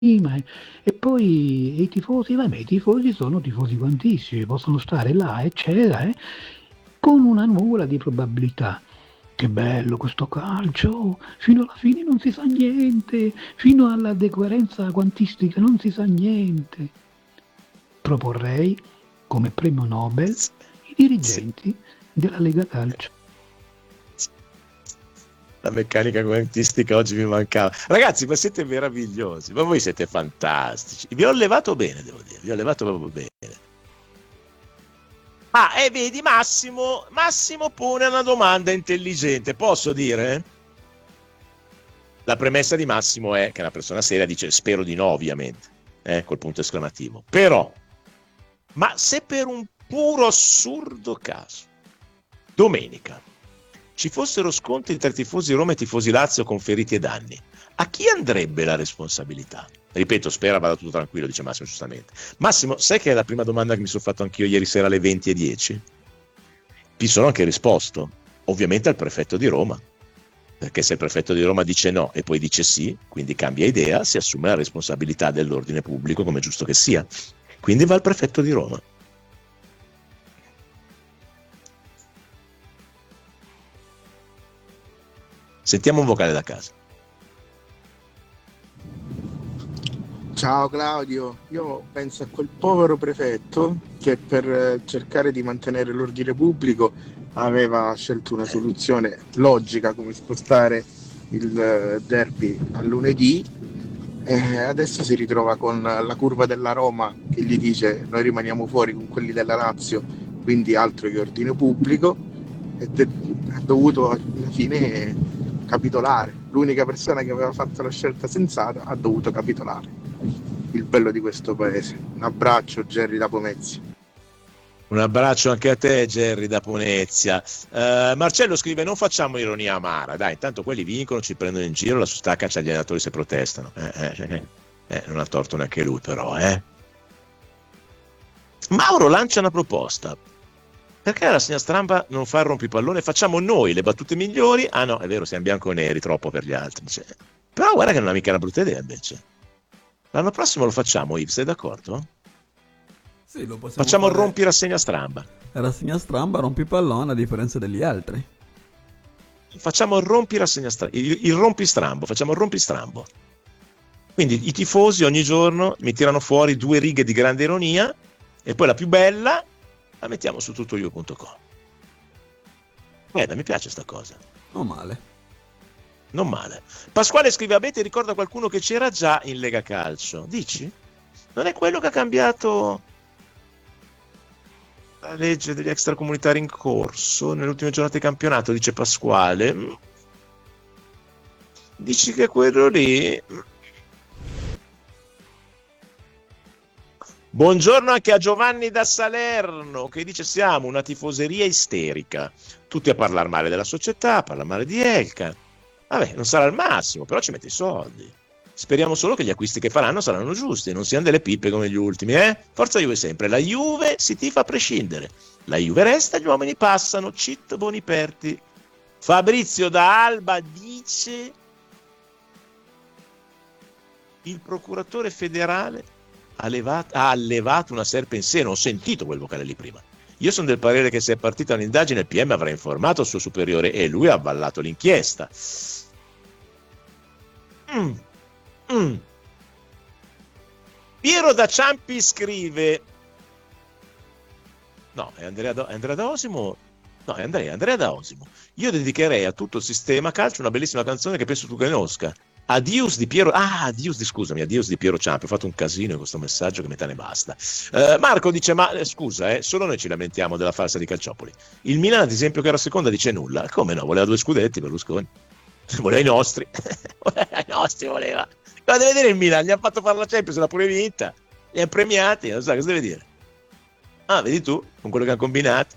E poi i tifosi, vabbè, i tifosi sono tifosi quantissimi, possono stare là, eccetera, con una nuvola di probabilità. Che bello questo calcio, fino alla fine non si sa niente, fino alla decoerenza quantistica non si sa niente. Proporrei come premio Nobel i Sì. dirigenti della Lega Calcio. La meccanica quantistica oggi mi mancava. Ragazzi, ma siete meravigliosi, ma voi siete fantastici. Vi ho levato bene, devo dire, vi ho levato proprio bene. Ah, e vedi, Massimo pone una domanda intelligente, posso dire? La premessa di Massimo è che è una persona seria, dice spero di no, ovviamente, col punto esclamativo. Però, ma se per un puro assurdo caso, domenica, ci fossero scontri tra tifosi Roma e tifosi Lazio con feriti e danni, a chi andrebbe la responsabilità? Ripeto, spera vada tutto tranquillo, dice Massimo giustamente. Massimo, sai che è la prima domanda che mi sono fatto anch'io ieri sera alle 20:10? Vi sono anche risposto, ovviamente al prefetto di Roma, perché se il prefetto di Roma dice no e poi dice sì, quindi cambia idea, si assume la responsabilità dell'ordine pubblico, come è giusto che sia. Quindi va al prefetto di Roma. Sentiamo un vocale da casa. Ciao Claudio, io penso a quel povero prefetto che per cercare di mantenere l'ordine pubblico aveva scelto una soluzione logica come spostare il derby a lunedì e adesso si ritrova con la curva della Roma che gli dice noi rimaniamo fuori con quelli della Lazio, quindi altro che ordine pubblico e ha dovuto alla fine capitolare. L'unica persona che aveva fatto la scelta sensata ha dovuto capitolare. Il bello di questo paese. Un abbraccio, Gerry da Pomezia. Un abbraccio anche a te, Gerry da Ponezia. Marcello scrive: non facciamo ironia amara, dai, intanto quelli vincono, ci prendono in giro, la sustacca c'è gli allenatori se protestano. Non ha torto neanche lui, però, Mauro lancia una proposta. Perché la rassegna stampa non fa il rompipallone? Facciamo noi le battute migliori. Ah no, è vero, siamo bianco-neri, troppo per gli altri. Però guarda che non è mica una brutta idea, invece. L'anno prossimo lo facciamo, Yves, sei d'accordo? Sì, lo possiamo Facciamo il fare. rompi rassegna stramba. Rassegna stramba, rompi pallone a differenza degli altri. Facciamo il rompi rassegna stramba, il rompi strambo, facciamo il rompi strambo. Quindi i tifosi ogni giorno mi tirano fuori 2 righe di grande ironia e poi la più bella la mettiamo su tuttoio.com. Mi piace sta cosa. Non male. Non male. Pasquale scrive: avete ricorda qualcuno che c'era già in Lega Calcio? Dici? Non è quello che ha cambiato la legge degli extracomunitari in corso nelle ultime giornate di campionato, dice Pasquale. Dici che quello lì? Buongiorno anche a Giovanni da Salerno che dice: siamo una tifoseria isterica, tutti a parlare male della società, a parlare male di Elka. Vabbè, non sarà il massimo, però ci mette i soldi. Speriamo solo che gli acquisti che faranno saranno giusti, non siano delle pippe come gli ultimi, Forza Juve sempre, la Juve si tifa a prescindere. La Juve resta, gli uomini passano, Cit Boniperti. Fabrizio da Alba dice: il procuratore federale ha allevato una serpe in seno. Ho sentito quel vocale lì prima. Io sono del parere che se è partita un'indagine il PM avrà informato il suo superiore e lui ha avallato l'inchiesta. Piero da Ciampi scrive: no, è Andrea da Osimo. No, è Andrea da Osimo. Io dedicherei a tutto il sistema calcio una bellissima canzone che penso tu conosca. Adios di Piero. Adios di Piero Ciampi. Ho fatto un casino in questo messaggio che metà ne basta. Marco dice: ma scusa, solo noi ci lamentiamo della farsa di Calciopoli. Il Milan, ad esempio, che era seconda, dice nulla. Come no? Voleva 2 scudetti Berlusconi. Voleva i nostri. Voleva. Ma deve vedere il Milan, gli ha fatto fare la Champions, l'ha pure vinta. Li ha premiati, non so cosa deve dire. Vedi tu, con quello che hanno combinato.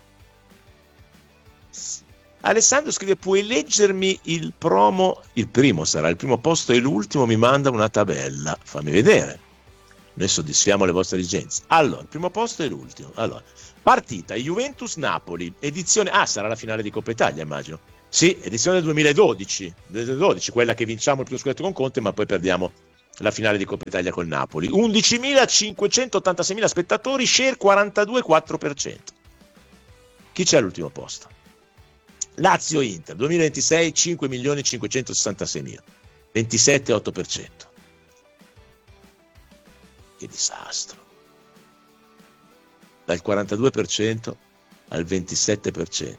Alessandro scrive: puoi leggermi il promo? Il primo sarà il primo posto e l'ultimo mi manda una tabella. Fammi vedere. Noi soddisfiamo le vostre esigenze. Allora, il primo posto e l'ultimo. Allora, partita Juventus-Napoli, edizione... sarà la finale di Coppa Italia, immagino. Sì, edizione del 2012, quella che vinciamo il primo scudetto con Conte, ma poi perdiamo la finale di Coppa Italia col Napoli. 11.586.000 spettatori, share 42,4%. Chi c'è all'ultimo posto? Lazio-Inter 2026, 5.566.000, 27,8%. Che disastro. Dal 42% al 27%.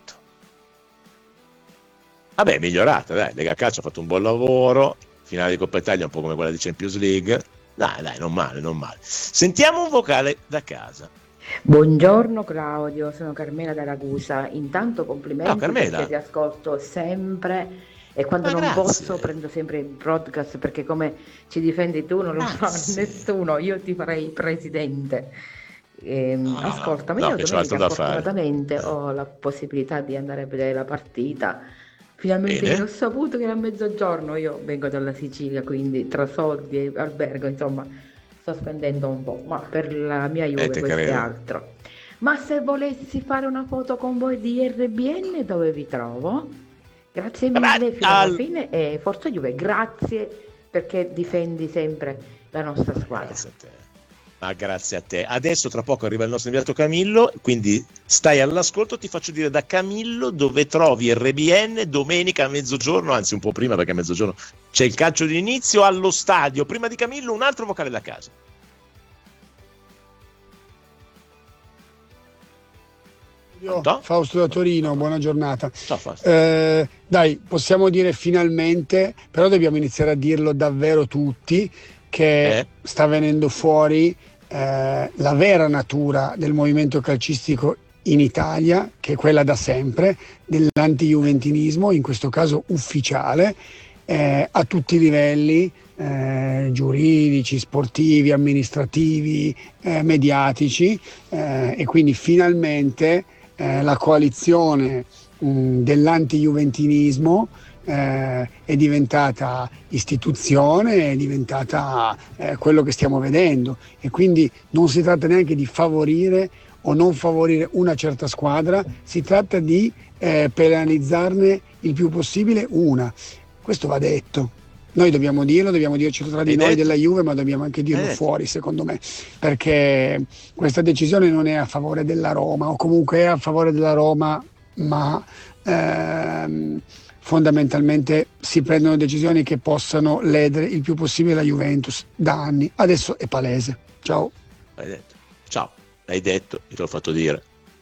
Vabbè, migliorata, dai. Lega Calcio ha fatto un buon lavoro. Finale di Coppa Italia un po' come quella di Champions League. Dai, non male. Sentiamo un vocale da casa. Buongiorno Claudio, sono Carmela da Ragusa. Intanto complimenti Ciao, Carmela. perché ti ascolto sempre e quando non grazie. posso prendo sempre il broadcast perché come ci difendi tu non lo fa nessuno, io ti farei presidente. Ascoltami, no, io che c'ho altro domenica da fare. fortunatamente ho la possibilità di andare a vedere la partita. Finalmente Bene. che ho saputo che era mezzogiorno, io vengo dalla Sicilia, quindi tra soldi e albergo, insomma, sto spendendo un po', ma per la mia Juve te questo è credo. altro. Ma se volessi fare una foto con voi di RBN, dove vi trovo? Grazie mille fino alla fine e Forza Juve, grazie perché difendi sempre la nostra squadra. Grazie a te. Ma grazie a te. Adesso tra poco arriva il nostro inviato Camillo, quindi stai all'ascolto, ti faccio dire da Camillo dove trovi RBN domenica a mezzogiorno, anzi un po' prima perché a mezzogiorno c'è il calcio di inizio allo stadio. Prima di Camillo un altro vocale da casa. Fausto da Torino, buona giornata. Ciao Fausto. Dai, possiamo dire finalmente, però dobbiamo iniziare a dirlo davvero tutti, che sta venendo fuori la vera natura del movimento calcistico in Italia, che è quella da sempre, dell'anti-juventinismo, in questo caso ufficiale, a tutti i livelli, giuridici, sportivi, amministrativi, mediatici, e quindi finalmente la coalizione dell'anti-juventinismo è diventata istituzione, è diventata quello che stiamo vedendo, e quindi non si tratta neanche di favorire o non favorire una certa squadra, si tratta di penalizzarne il più possibile una. Questo va detto. Noi dobbiamo dircelo tra di noi della Juve, ma dobbiamo anche dirlo fuori, secondo me, perché questa decisione non è a favore della Roma, o comunque è a favore della Roma, ma fondamentalmente si prendono decisioni che possano ledere il più possibile la Juventus da anni. Adesso è palese. Ciao. L'hai detto. Ciao, l'hai detto, io te l'ho fatto dire.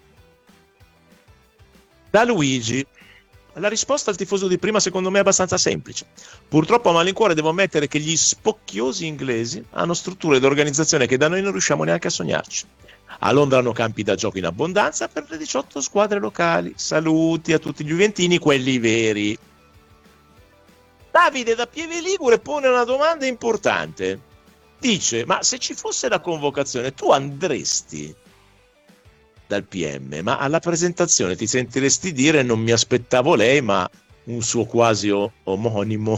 Da Luigi. La risposta al tifoso di prima secondo me è abbastanza semplice. Purtroppo a malincuore devo ammettere che gli spocchiosi inglesi hanno strutture ed organizzazione che da noi non riusciamo neanche a sognarci. A Londra hanno campi da gioco in abbondanza per le 18 squadre locali. Saluti a tutti gli juventini, quelli veri. Davide da Pieve Ligure pone una domanda importante. Dice, ma se ci fosse la convocazione tu andresti dal PM, ma alla presentazione ti sentiresti dire non mi aspettavo lei ma un suo quasi omonimo?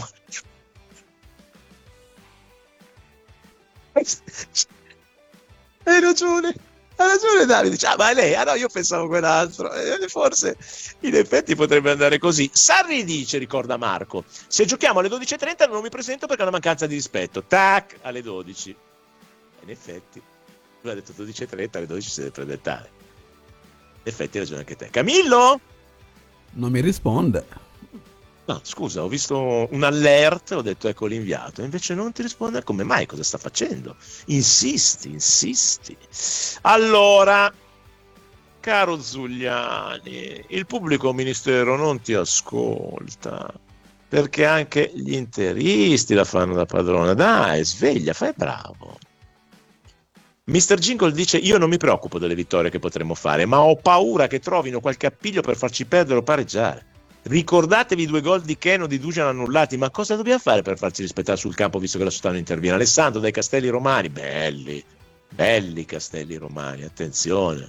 Hai ragione Davide, dice, ma lei, no, io pensavo quell'altro, forse in effetti potrebbe andare così. Sarri dice, ricorda Marco, se giochiamo alle 12:30 non mi presento perché è una mancanza di rispetto, tac, alle 12. In effetti lui ha detto 12:30, alle 12 si deve presentare. In effetti hai ragione anche te. Camillo? Non mi risponde. No, scusa, ho visto un alert, ho detto ecco l'inviato, invece non ti risponde. Come mai? Cosa sta facendo? Insisti. Allora, caro Zuliani, il pubblico ministero non ti ascolta, perché anche gli interisti la fanno da padrona. Dai, sveglia, fai bravo. Mr. Jingle dice, io non mi preoccupo delle vittorie che potremmo fare, ma ho paura che trovino qualche appiglio per farci perdere o pareggiare. Ricordatevi i 2 gol di Ken o di Dujan annullati, ma cosa dobbiamo fare per farci rispettare sul campo visto che la società non interviene? Alessandro dai Castelli Romani, belli Castelli Romani, attenzione.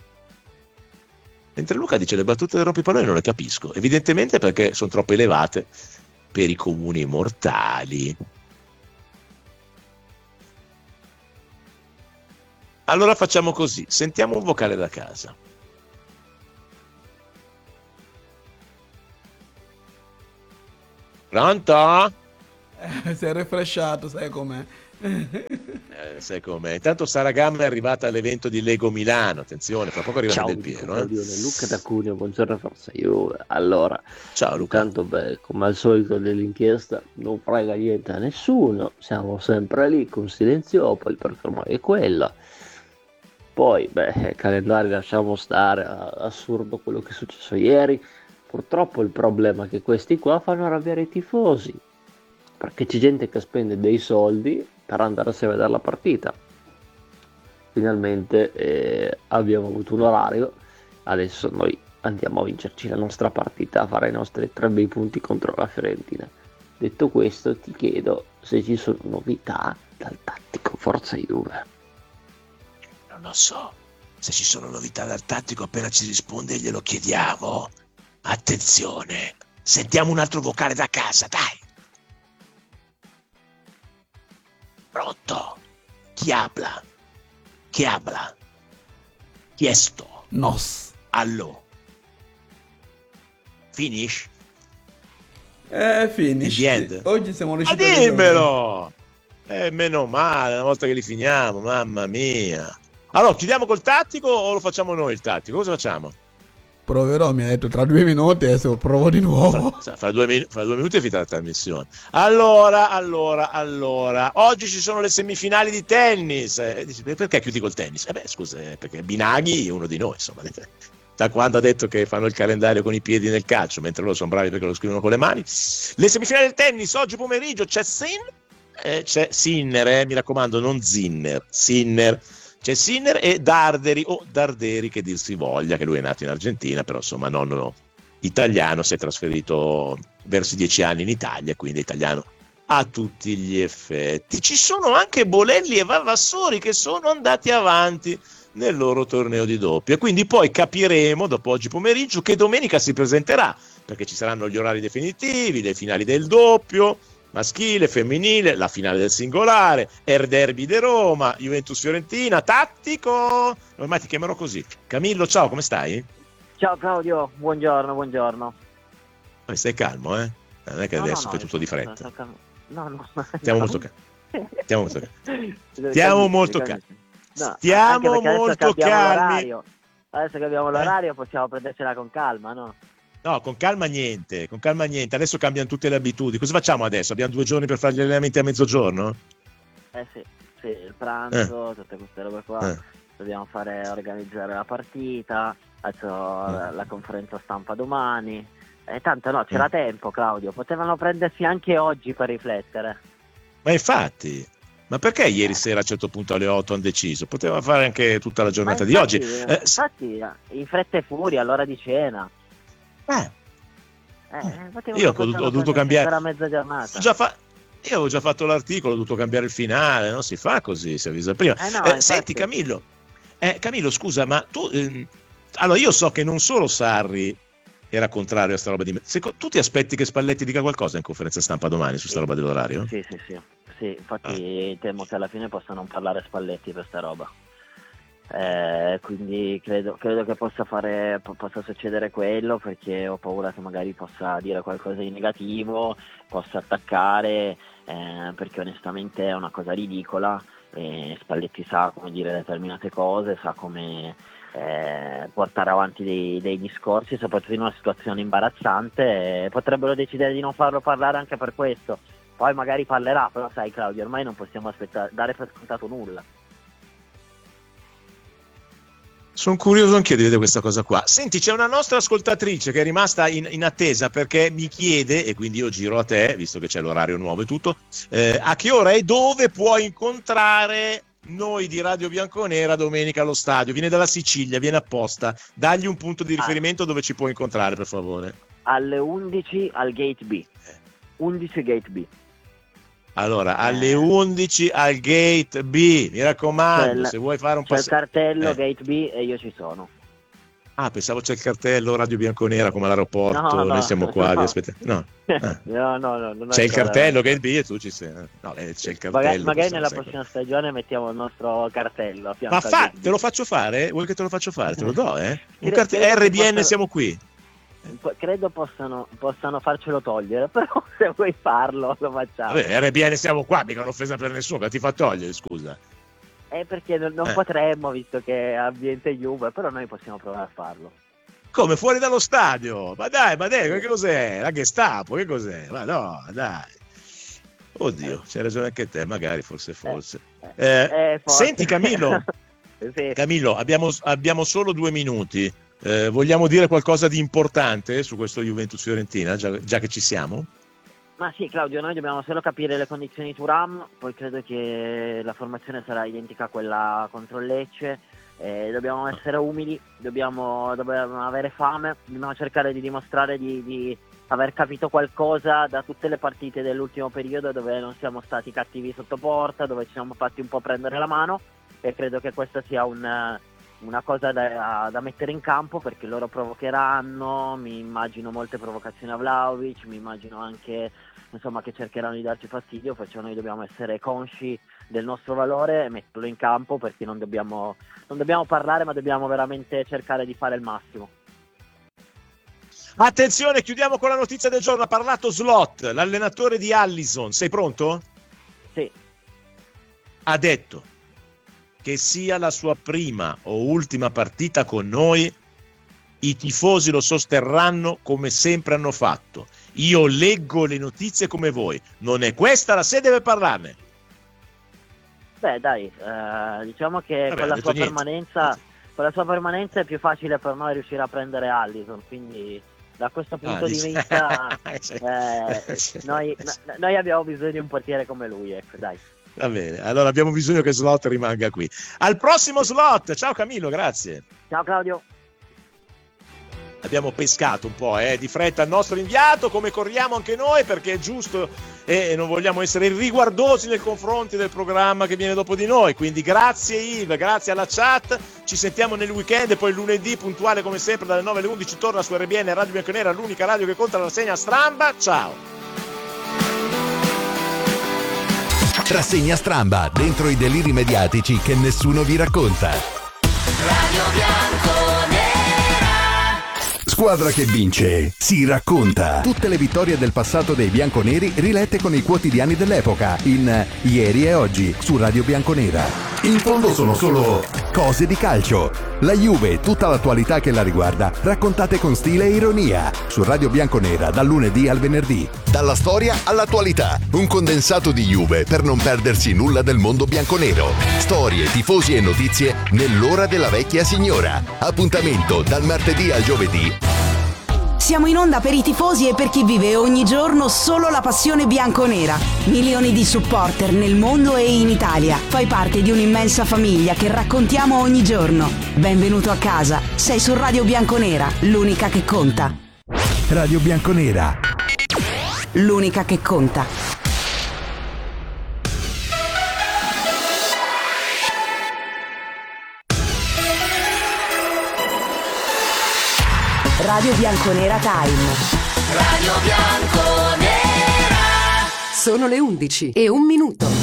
Mentre Luca dice le battute del rompipallone non le capisco, evidentemente perché sono troppo elevate per i comuni mortali. Allora facciamo così, sentiamo un vocale da casa. Pronto? Si è refresciato, sai com'è. Sai com'è. Intanto Sara Gamma è arrivata all'evento di Lego Milano, attenzione, fra poco arriva Ciao, Del Piero. Luca da Cuneo, buongiorno Forza Juve. Allora, Ciao Luca. intanto come al solito dell'inchiesta non frega niente a nessuno, siamo sempre lì con Silenziopoli perché ormai è quella. Poi, calendario lasciamo stare, assurdo quello che è successo ieri. Purtroppo il problema è che questi qua fanno arrabbiare i tifosi, perché c'è gente che spende dei soldi per andarsi a vedere la partita. Finalmente abbiamo avuto un orario, adesso noi andiamo a vincerci la nostra partita, a fare i nostri 3 bei punti contro la Fiorentina. Detto questo, ti chiedo se ci sono novità dal tattico Forza Juve. Non lo so, se ci sono novità dal tattico appena ci risponde glielo chiediamo. Attenzione, sentiamo un altro vocale da casa, dai. Pronto? Chi habla? Chi habla? Chiesto. Nos. Allo. Finish? Finish. The end. Oggi siamo Ma riusciti dimmelo! Meno male, una volta che li finiamo, mamma mia. Allora, chiudiamo col tattico o lo facciamo noi il tattico? Cosa facciamo? Proverò, mi ha detto tra 2 minuti, adesso provo di nuovo. Fra 2 minuti è finita la trasmissione. Allora, oggi ci sono le semifinali di tennis. Dici, perché chiudi col tennis? Scusa, perché Binaghi è uno di noi, insomma. Da quando ha detto che fanno il calendario con i piedi nel calcio, mentre loro sono bravi perché lo scrivono con le mani. Le semifinali del tennis, oggi pomeriggio c'è Sinner, mi raccomando, non Zinner, Sinner. C'è Sinner e Darderi, o Darderi che dir si voglia, che lui è nato in Argentina, però insomma nonno italiano, si è trasferito verso 10 anni in Italia, quindi italiano a tutti gli effetti. Ci sono anche Bolelli e Vavassori che sono andati avanti nel loro torneo di doppio, e quindi poi capiremo dopo oggi pomeriggio che domenica si presenterà, perché ci saranno gli orari definitivi, le finali del doppio maschile, femminile, la finale del singolare, derby di Roma, Juventus Fiorentina, tattico, ormai ti chiamerò così. Camillo, ciao, come stai? Ciao Claudio, buongiorno. Stai calmo, Non è che adesso fai tutto di fretta. No. Stiamo molto calmi. Adesso che abbiamo l'orario possiamo prendercela con calma, no? No, con calma niente. Adesso cambiano tutte le abitudini. Cosa facciamo adesso? Abbiamo 2 giorni per fare gli allenamenti a mezzogiorno? Sì, il pranzo, tutte queste robe qua. Dobbiamo organizzare la partita, adesso la conferenza stampa domani. Tanto no, c'era tempo, Claudio. Potevano prendersi anche oggi per riflettere. Ma infatti, ma perché ieri sera a un certo punto alle 8 hanno deciso? Poteva fare anche tutta la giornata di oggi. Infatti, in fretta e furia, all'ora di cena. Io ho dovuto cambiare a mezza giornata. Io avevo già fatto l'articolo, ho dovuto cambiare il finale, non si fa così, si avvisa prima. Senti Camillo, scusa, ma tu allora io so che non solo Sarri era contrario a sta roba di tu ti aspetti che Spalletti dica qualcosa in conferenza stampa domani su sta roba dell'orario? Sì, infatti temo che alla fine possa non parlare Spalletti per sta roba. Quindi credo che possa succedere quello, perché ho paura che magari possa dire qualcosa di negativo, possa attaccare, perché onestamente è una cosa ridicola. Spalletti sa come dire determinate cose, sa come portare avanti dei discorsi, soprattutto in una situazione imbarazzante. Potrebbero decidere di non farlo parlare anche per questo, poi magari parlerà, però sai Claudio, ormai non possiamo dare per scontato nulla. Sono curioso anch'io di vedere questa cosa qua. Senti, c'è una nostra ascoltatrice che è rimasta in attesa, perché mi chiede, e quindi io giro a te, visto che c'è l'orario nuovo e tutto, a che ora e dove puoi incontrare noi di Radio Bianconera domenica allo stadio. Viene dalla Sicilia, viene apposta. Dagli un punto di riferimento dove ci puoi incontrare, per favore. Alle 11 al Gate B. 11 Gate B. Allora, alle 11 al Gate B, mi raccomando, se vuoi fare un passaggio. C'è il cartello Gate B e io ci sono. Pensavo c'è il cartello Radio Bianconera come all'aeroporto, noi siamo qua, vi aspettiamo. No. C'è il cartello Gate B e tu ci sei. No, c'è il cartello. Magari nella prossima stagione mettiamo il nostro cartello. Ma te lo faccio fare? Vuoi che te lo faccio fare? Te lo do, Un cartello RBN, siamo qui. credo possano farcelo togliere, però se vuoi farlo lo facciamo. Vabbè, RBN siamo qua, mica un'offesa per nessuno, che ti fa togliere, scusa. Perché non potremmo, visto che è ambiente Juve, però noi possiamo provare a farlo. Come, fuori dallo stadio? Ma dai, che cos'è? La Gestapo, che cos'è? Ma no, dai. Oddio, c'hai ragione anche te, magari, forse. Forse. Senti Camillo, sì. Camillo, abbiamo solo 2 minuti. Vogliamo dire qualcosa di importante su questo Juventus-Fiorentina, già che ci siamo? Ma sì, Claudio, noi dobbiamo solo capire le condizioni Thuram, poi credo che la formazione sarà identica a quella contro il Lecce, dobbiamo essere umili, dobbiamo avere fame, dobbiamo cercare di dimostrare di aver capito qualcosa da tutte le partite dell'ultimo periodo, dove non siamo stati cattivi sotto porta, dove ci siamo fatti un po' prendere la mano, e credo che questa sia una cosa da mettere in campo, perché loro provocheranno, mi immagino molte provocazioni a Vlahovic, mi immagino anche che cercheranno di darci fastidio, perciò noi dobbiamo essere consci del nostro valore e metterlo in campo, perché non dobbiamo parlare, ma dobbiamo veramente cercare di fare il massimo. Attenzione, chiudiamo con la notizia del giorno. Ha parlato Slot, l'allenatore di Allison. Sei pronto? Sì. Ha detto che sia la sua prima o ultima partita con noi, i tifosi lo sosterranno come sempre hanno fatto. Io leggo le notizie come voi. Non è questa la sede per parlarne. Beh, dai, diciamo che con la sua permanenza è più facile per noi riuscire a prendere Allison, quindi da questo punto di vista noi abbiamo bisogno di un portiere come lui, ecco, dai. Va bene, allora abbiamo bisogno che Slot rimanga qui. Al prossimo Slot. Ciao Camillo, grazie. Ciao Claudio. Abbiamo pescato un po' di fretta il nostro inviato, come corriamo anche noi, perché è giusto e non vogliamo essere irriguardosi nei confronti del programma che viene dopo di noi. Quindi grazie Yves, grazie alla chat, ci sentiamo nel weekend e poi lunedì puntuale come sempre dalle 9 alle 11 torna su RBN Radio Bianconera, l'unica radio che conta la rassegna Stramba. Ciao. Rassegna Stramba, dentro i deliri mediatici che nessuno vi racconta. Radio Bianconera. Squadra che vince si racconta. Tutte le vittorie del passato dei bianconeri rilette con i quotidiani dell'epoca in Ieri e Oggi su Radio Bianconera. In fondo sono solo cose di calcio. La Juve e tutta l'attualità che la riguarda, raccontate con stile e ironia su Radio Bianconera dal lunedì al venerdì. Dalla storia all'attualità, un condensato di Juve per non perdersi nulla del mondo bianconero. Storie, tifosi e notizie nell'ora della vecchia signora. Appuntamento dal martedì al giovedì. Siamo in onda per i tifosi e per chi vive ogni giorno solo la passione bianconera. Milioni di supporter nel mondo e in Italia. Fai parte di un'immensa famiglia che raccontiamo ogni giorno. Benvenuto a casa. Sei su Radio Bianconera, l'unica che conta. Radio Bianconera. L'unica che conta. Radio Bianconera Time. Radio Bianconera. Sono le 11:01.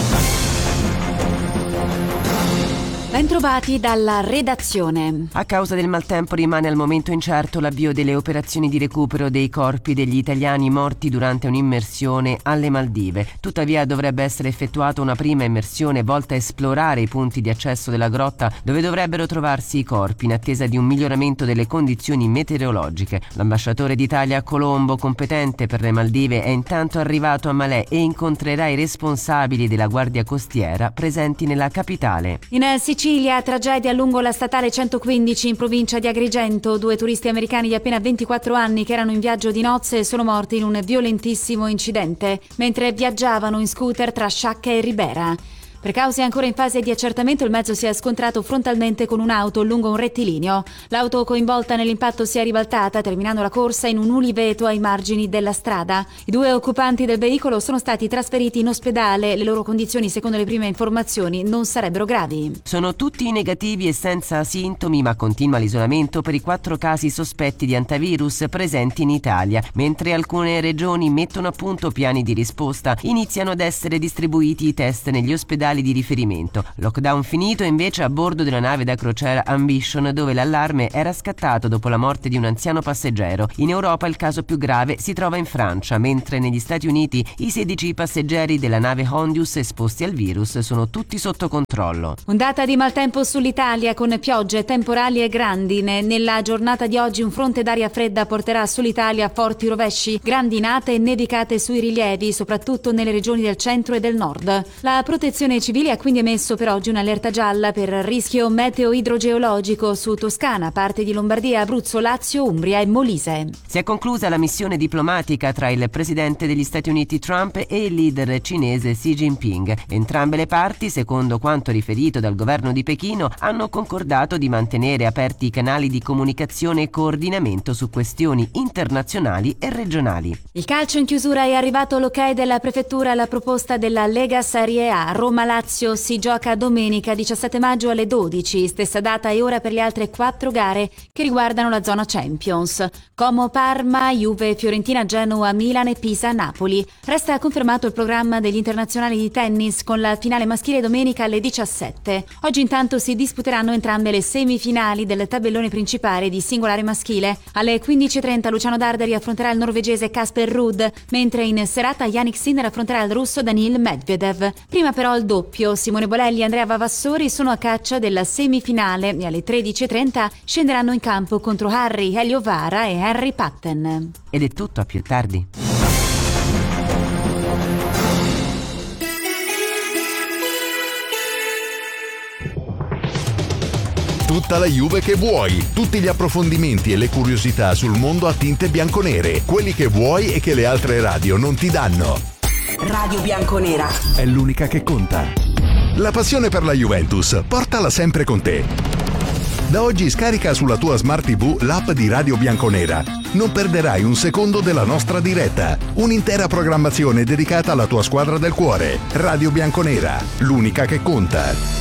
Bentrovati dalla redazione. A causa del maltempo rimane al momento incerto l'avvio delle operazioni di recupero dei corpi degli italiani morti durante un'immersione alle Maldive. Tuttavia dovrebbe essere effettuata una prima immersione volta a esplorare i punti di accesso della grotta dove dovrebbero trovarsi i corpi in attesa di un miglioramento delle condizioni meteorologiche. L'ambasciatore d'Italia a Colombo, competente per le Maldive, è intanto arrivato a Malé e incontrerà i responsabili della Guardia Costiera presenti nella capitale. In Sicilia, tragedia lungo la statale 115 in provincia di Agrigento. 2 turisti americani di appena 24 anni che erano in viaggio di nozze sono morti in un violentissimo incidente mentre viaggiavano in scooter tra Sciacca e Ribera. Per cause ancora in fase di accertamento, il mezzo si è scontrato frontalmente con un'auto lungo un rettilineo. L'auto coinvolta nell'impatto si è ribaltata, terminando la corsa in un uliveto ai margini della strada. I 2 occupanti del veicolo sono stati trasferiti in ospedale. Le loro condizioni, secondo le prime informazioni, non sarebbero gravi. Sono tutti negativi e senza sintomi, ma continua l'isolamento per i 4 casi sospetti di antivirus presenti in Italia. Mentre alcune regioni mettono a punto piani di risposta, iniziano ad essere distribuiti i test negli ospedali mondiali di riferimento. Lockdown finito invece a bordo della nave da crociera Ambition, dove l'allarme era scattato dopo la morte di un anziano passeggero. In Europa il caso più grave si trova in Francia, mentre negli Stati Uniti i 16 passeggeri della nave Hondius esposti al virus sono tutti sotto controllo. Ondata di maltempo sull'Italia con piogge, temporali e grandine. Nella giornata di oggi un fronte d'aria fredda porterà sull'Italia forti rovesci, grandinate e nevicate sui rilievi, soprattutto nelle regioni del centro e del nord. La Protezione Civile ha quindi emesso per oggi un'allerta gialla per rischio meteo idrogeologico su Toscana, parte di Lombardia, Abruzzo, Lazio, Umbria e Molise. Si è conclusa la missione diplomatica tra il presidente degli Stati Uniti Trump e il leader cinese Xi Jinping. Entrambe le parti, secondo quanto riferito dal governo di Pechino, hanno concordato di mantenere aperti i canali di comunicazione e coordinamento su questioni internazionali e regionali. Il calcio in chiusura. È arrivato l'ok della prefettura alla proposta della Lega Serie A. Roma-Lazio si gioca domenica 17 maggio alle 12, stessa data e ora per le altre 4 gare che riguardano la zona Champions. Como-Parma, Juve-Fiorentina, Genoa-Milan e Pisa-Napoli. Resta confermato il programma degli internazionali di tennis con la finale maschile domenica alle 17. Oggi intanto si disputeranno entrambe le semifinali del tabellone principale di singolare maschile. Alle 15:30 Luciano Darderi affronterà il norvegese Casper Ruud, mentre in serata Yannick Sinner affronterà il russo Daniil Medvedev. Prima però il doppio. Simone Bolelli e Andrea Vavassori sono a caccia della semifinale e alle 13:30 scenderanno in campo contro Harry Eliovara e Harry Patten. Ed è tutto, a più tardi. Tutta la Juve che vuoi, tutti gli approfondimenti e le curiosità sul mondo a tinte bianconere, quelli che vuoi e che le altre radio non ti danno. Radio Bianconera È l'unica che conta. La passione per la Juventus, portala sempre con te. Da oggi scarica sulla tua Smart TV l'app di Radio Bianconera. Non perderai un secondo della nostra diretta. Un'intera programmazione dedicata alla tua squadra del cuore. Radio Bianconera, l'unica che conta.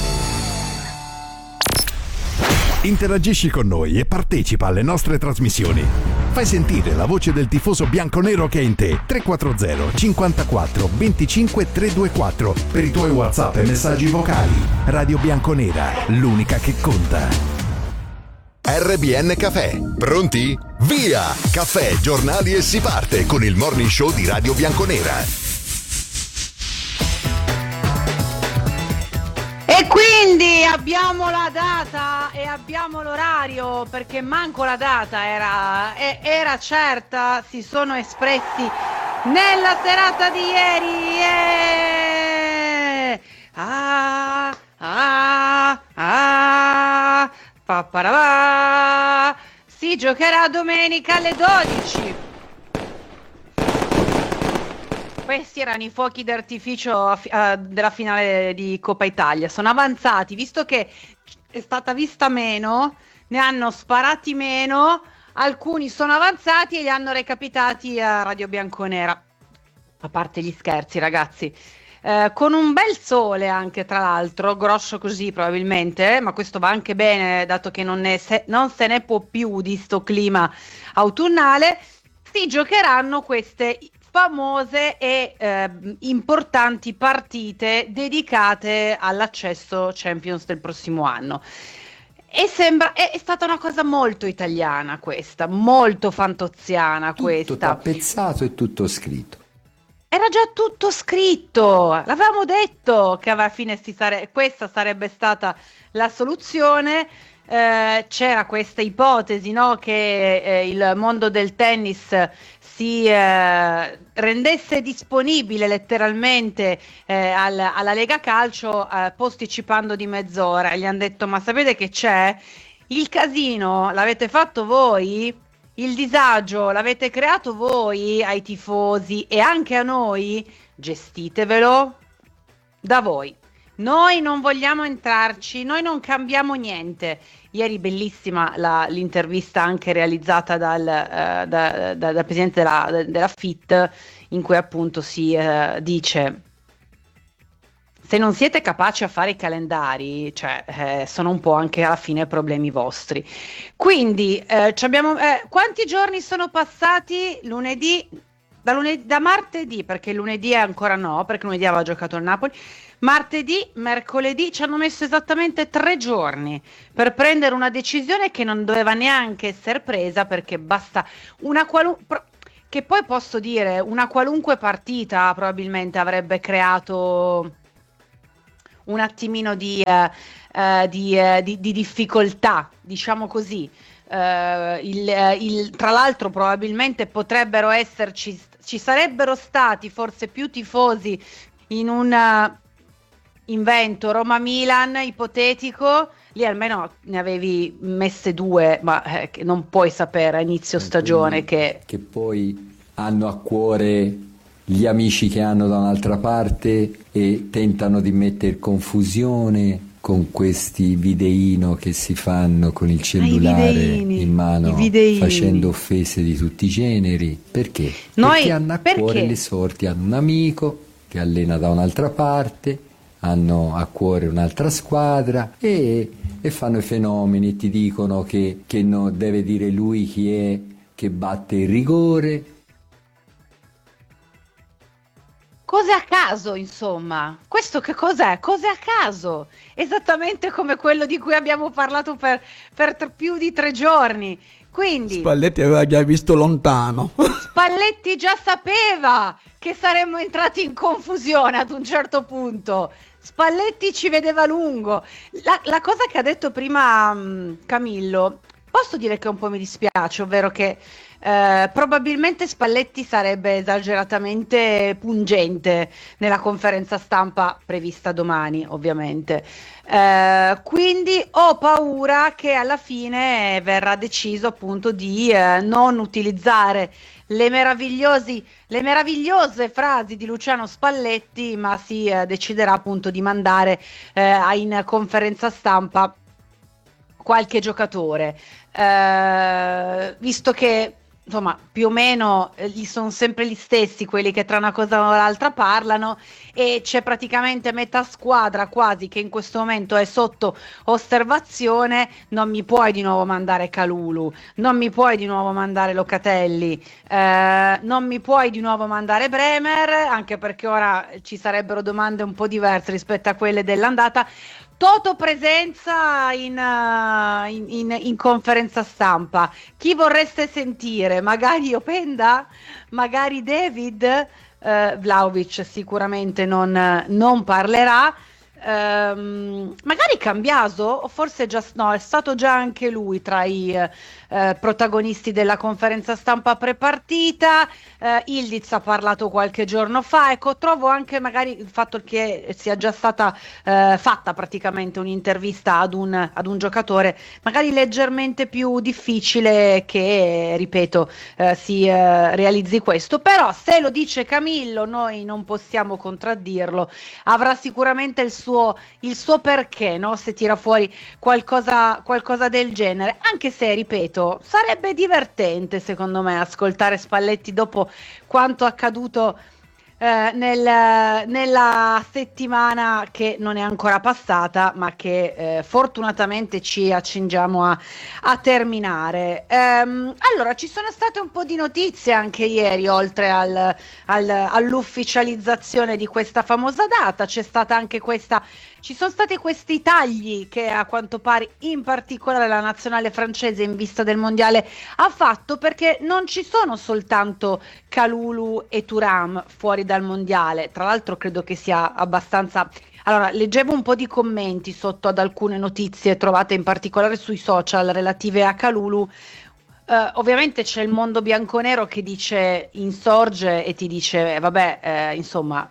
Interagisci con noi e partecipa alle nostre trasmissioni. Fai sentire la voce del tifoso bianconero che è in te. 340 54 25 324 per i tuoi WhatsApp e messaggi vocali. Radio Bianconera, l'unica che conta. RBN Cafè. Pronti? Via! Caffè, giornali e si parte con il morning show di Radio Bianconera. E quindi abbiamo la data e abbiamo l'orario, perché manco la data era certa, si sono espressi nella serata di ieri. Si giocherà domenica alle 12. Questi erano i fuochi d'artificio della finale di Coppa Italia. Sono avanzati, visto che è stata vista meno, ne hanno sparati meno, alcuni sono avanzati e li hanno recapitati a Radio Bianconera. A parte gli scherzi, ragazzi. Con un bel sole anche, tra l'altro, grosso così probabilmente, ma questo va anche bene, dato che non se ne può più di sto clima autunnale. Si giocheranno queste famose e importanti partite dedicate all'accesso Champions del prossimo anno. E è stata una cosa molto italiana questa, molto fantoziana questa. Tutto tappezzato e tutto scritto. Era già tutto scritto, l'avevamo detto che alla fine questa sarebbe stata la soluzione. C'era questa ipotesi, no, che il mondo del tennis si rendesse disponibile letteralmente alla Lega Calcio posticipando di mezz'ora. E gli hanno detto: ma sapete che c'è? Il casino l'avete fatto voi? Il disagio l'avete creato voi ai tifosi e anche a noi? Gestitevelo da voi. Noi non vogliamo entrarci, noi non cambiamo niente. Ieri bellissima l'intervista anche realizzata dal presidente della FIT, in cui appunto si dice: se non siete capaci a fare i calendari, sono un po' anche alla fine problemi vostri. Quindi quanti giorni sono passati? Da martedì, perché lunedì ancora no, perché lunedì aveva giocato il Napoli. martedì, mercoledì, ci hanno messo esattamente 3 giorni per prendere una decisione che non doveva neanche essere presa, perché basta una che poi posso dire, una qualunque partita probabilmente avrebbe creato un attimino di difficoltà, diciamo così. Tra l'altro probabilmente potrebbero esserci, ci sarebbero stati forse più tifosi in un invento Roma-Milan ipotetico, lì almeno ne avevi messe 2, ma non puoi sapere a inizio stagione che poi hanno a cuore gli amici che hanno da un'altra parte e tentano di mettere confusione con questi videino che si fanno con il cellulare in mano, facendo offese di tutti i generi. Perché? Perché hanno a cuore le sorti, hanno un amico che allena da un'altra parte, hanno a cuore un'altra squadra e fanno i fenomeni e ti dicono che non deve dire lui chi è che batte il rigore. cose a caso, insomma. Questo che cos'è? Cose a caso, esattamente come quello di cui abbiamo parlato per più di 3 giorni. Quindi Spalletti aveva già visto lontano. Spalletti già sapeva che saremmo entrati in confusione ad un certo punto. Spalletti ci vedeva lungo. La cosa che ha detto prima Camillo, posso dire che un po' mi dispiace, ovvero che probabilmente Spalletti sarebbe esageratamente pungente nella conferenza stampa prevista domani, ovviamente. Quindi ho paura che alla fine verrà deciso appunto di non utilizzare le meravigliose frasi di Luciano Spalletti, ma si deciderà appunto di mandare in conferenza stampa qualche giocatore, visto che insomma più o meno gli sono sempre gli stessi quelli che tra una cosa o l'altra parlano, e c'è praticamente metà squadra quasi che in questo momento è sotto osservazione. Non mi puoi di nuovo mandare Kalulu, non mi puoi di nuovo mandare Locatelli, non mi puoi di nuovo mandare Bremer, anche perché ora ci sarebbero domande un po' diverse rispetto a quelle dell'andata. Toto presenza in conferenza stampa. Chi vorreste sentire? Magari Openda? Magari David? Vlahovic sicuramente non parlerà. Magari Cambiaso, o forse già no, è stato già anche lui tra i protagonisti della conferenza stampa prepartita. Ildiz ha parlato qualche giorno fa. Ecco, trovo anche magari il fatto che sia già stata fatta praticamente un'intervista ad un giocatore magari leggermente più difficile che, ripeto, si realizzi questo. Però se lo dice Camillo noi non possiamo contraddirlo, avrà sicuramente il suo perché, no? Se tira fuori qualcosa del genere, anche se, ripeto, sarebbe divertente secondo me ascoltare Spalletti dopo quanto accaduto nella settimana che non è ancora passata, ma che fortunatamente ci accingiamo a terminare. Allora, ci sono state un po' di notizie anche ieri, oltre all'ufficializzazione di questa famosa data. Ci sono stati questi tagli che a quanto pare in particolare la nazionale francese in vista del mondiale ha fatto, perché non ci sono soltanto Kalulu e Thuram fuori dal mondiale. Tra l'altro credo che sia abbastanza... Allora, leggevo un po' di commenti sotto ad alcune notizie trovate in particolare sui social relative a Kalulu. Ovviamente c'è il mondo bianconero che insorge e ti dice insomma,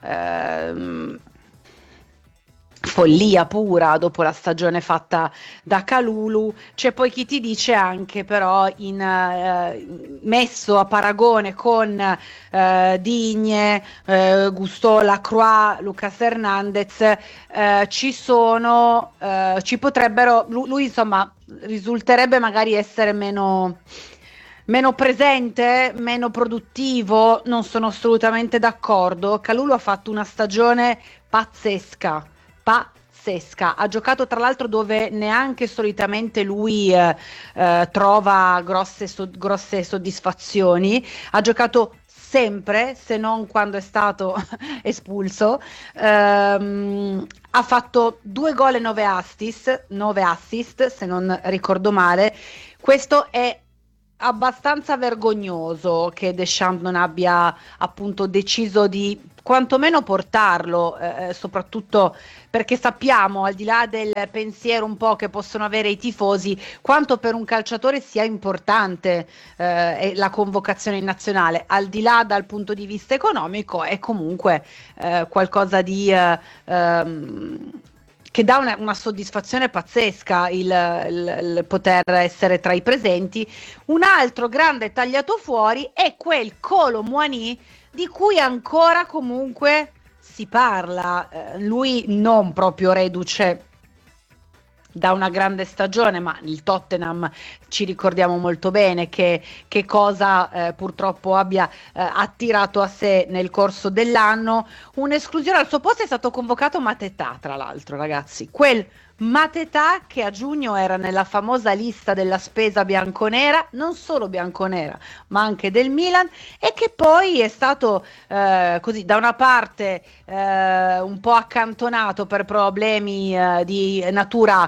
follia pura dopo la stagione fatta da Kalulu. C'è poi chi ti dice anche però messo a paragone con Digne, Gusto Lacroix, Lucas Hernandez, ci potrebbero, lui insomma risulterebbe magari essere meno presente, meno produttivo. Non sono assolutamente d'accordo. Kalulu ha fatto una stagione pazzesca, ha giocato tra l'altro dove neanche solitamente lui trova grosse soddisfazioni. Ha giocato sempre, se non quando è stato espulso. Ha fatto 2 gol e 9 assist, se non ricordo male. Questo è abbastanza vergognoso che Deschamps non abbia appunto deciso di quantomeno portarlo, soprattutto perché sappiamo, al di là del pensiero un po' che possono avere i tifosi, quanto per un calciatore sia importante la convocazione in nazionale, al di là dal punto di vista economico, è comunque qualcosa di che dà una soddisfazione pazzesca il poter essere tra i presenti. Un altro grande tagliato fuori è quel Kolo Muani di cui ancora comunque si parla, lui non proprio reduce da una grande stagione, ma il Tottenham ci ricordiamo molto bene che cosa purtroppo abbia attirato a sé nel corso dell'anno. Un'esclusione, al suo posto è stato convocato Mateta, tra l'altro, ragazzi, quel Mateta che a giugno era nella famosa lista della spesa bianconera, non solo bianconera ma anche del Milan, e che poi è stato così da una parte un po' accantonato per problemi di natura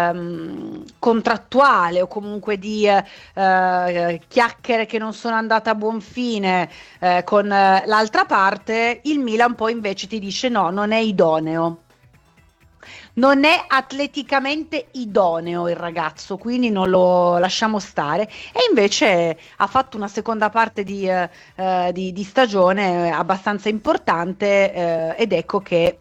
contrattuale o comunque di chiacchiere che non sono andate a buon fine con l'altra parte. Il Milan poi invece ti dice no, non è idoneo. Non è atleticamente idoneo il ragazzo, quindi non lo lasciamo stare, e invece ha fatto una seconda parte di stagione abbastanza importante, ed ecco che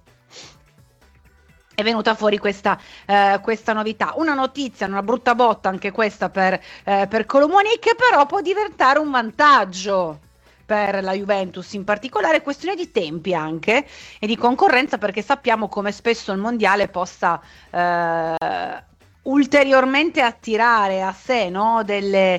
è venuta fuori questa novità. Una notizia, una brutta botta anche questa per Kolo Muani, che però può diventare un vantaggio per la Juventus, in particolare questione di tempi anche e di concorrenza, perché sappiamo come spesso il mondiale possa ulteriormente attirare a sé, no, delle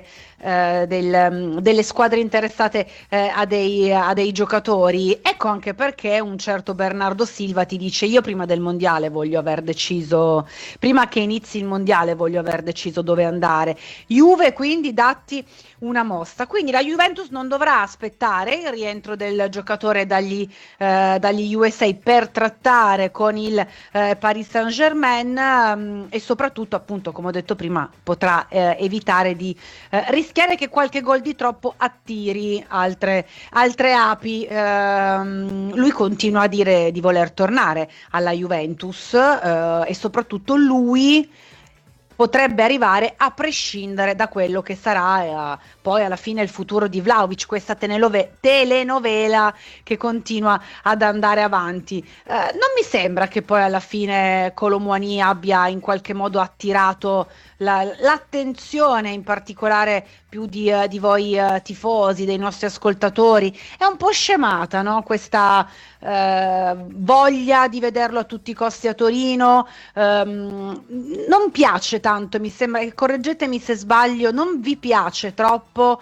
squadre interessate a dei giocatori. Ecco anche perché un certo Bernardo Silva ti dice: io prima del mondiale voglio aver deciso, prima che inizi il mondiale voglio aver deciso dove andare. Juve, quindi datti una mossa, quindi la Juventus non dovrà aspettare il rientro del giocatore dagli USA per trattare con il Paris Saint-Germain, e soprattutto, appunto, come ho detto prima, potrà evitare di rischiare che qualche gol di troppo attiri altre api. Lui continua a dire di voler tornare alla Juventus, e soprattutto lui potrebbe arrivare a prescindere da quello che sarà poi alla fine il futuro di Vlahovic, questa telenovela che continua ad andare avanti. Non mi sembra che poi alla fine Kolo Muani abbia in qualche modo attirato l'attenzione, in particolare più di voi tifosi, dei nostri ascoltatori. È un po' scemata, no? Questa voglia di vederlo a tutti i costi a Torino. Non piace tanto, mi sembra, correggetemi se sbaglio, non vi piace troppo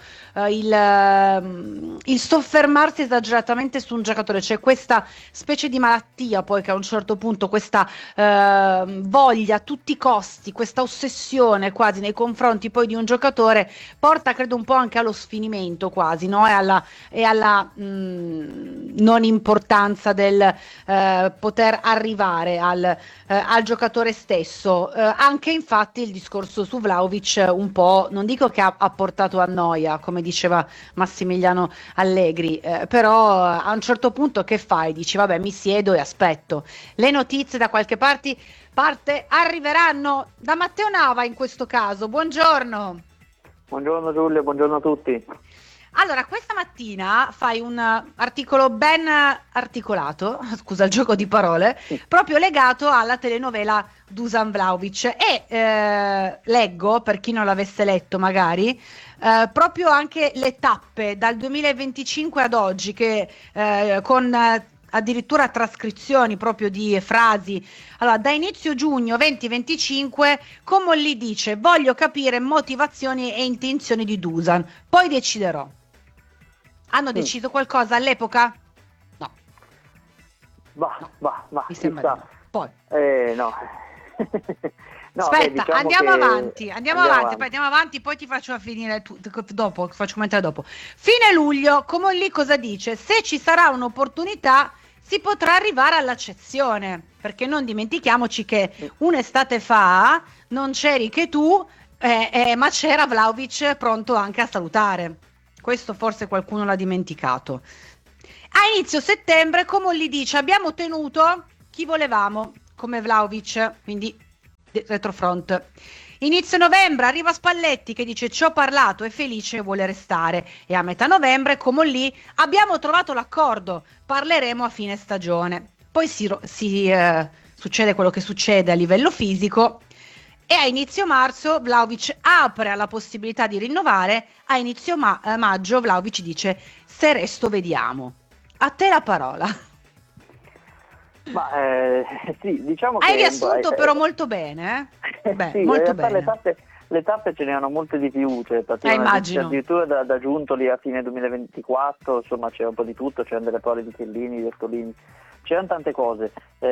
il soffermarsi esageratamente su un giocatore. C'è questa specie di malattia poi che a un certo punto, questa voglia a tutti i costi, questa ossessione quasi nei confronti poi di un giocatore, porta credo un po' anche allo sfinimento quasi, no? e alla non importanza del poter arrivare al giocatore stesso. Anche infatti il discorso su Vlahovic un po', non dico che ha portato a noia, come diceva Massimiliano Allegri, però a un certo punto che fai? Dici vabbè, mi siedo e aspetto. Le notizie da qualche parte arriveranno. Da Matteo Nava in questo caso, buongiorno. Buongiorno Giulio, buongiorno a tutti. Allora, questa mattina fai un articolo ben articolato, scusa il gioco di parole, proprio legato alla telenovela Dusan Vlahovic, e leggo, per chi non l'avesse letto magari, proprio anche le tappe dal 2025 ad oggi, che con addirittura trascrizioni proprio di frasi. Allora, da inizio giugno 2025 Comolli dice: voglio capire motivazioni e intenzioni di Dusan, poi deciderò. Hanno deciso qualcosa all'epoca? No. Mi sembra. Poi. No. No, Aspetta, diciamo andiamo che- avanti, poi andiamo avanti, poi ti faccio finire dopo, ti faccio commentare dopo. Fine luglio, Comolli cosa dice? Se ci sarà un'opportunità si potrà arrivare all'accezione, perché non dimentichiamoci che un'estate fa non c'eri che tu, ma c'era Vlahovic pronto anche a salutare. Questo forse qualcuno l'ha dimenticato. A inizio settembre Comolli dice abbiamo tenuto chi volevamo come Vlahovic, quindi retrofront. Inizio novembre arriva Spalletti che dice ci ho parlato, è felice e vuole restare, e a metà novembre Comolli abbiamo trovato l'accordo, parleremo a fine stagione. Poi succede quello che succede a livello fisico e a inizio marzo Vlahovic apre alla possibilità di rinnovare, a inizio maggio Vlahovic dice se resto vediamo. A te la parola. Ma sì, diciamo Hai che riassunto però molto bene, Beh, sì, molto in realtà bene. le tappe ce n'erano molte di più, cioè partivano immagino. addirittura da Giuntoli a fine 2024, insomma c'era un po' di tutto, c'erano delle parole di Chiellini, di Ortolini, c'erano tante cose.